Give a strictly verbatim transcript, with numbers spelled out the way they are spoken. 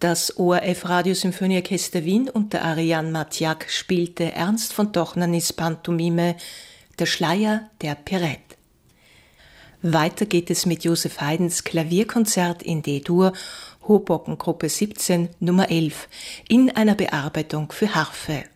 Das O R F Radiosymphonieorchester Wien unter Ariane Matjak spielte Ernst von Dochnernis Pantomime Der Schleier der Perette. Weiter geht es mit Joseph Haydns Klavierkonzert in D-Dur, Hoboken Gruppe siebzehn, Nummer elf, in einer Bearbeitung für Harfe.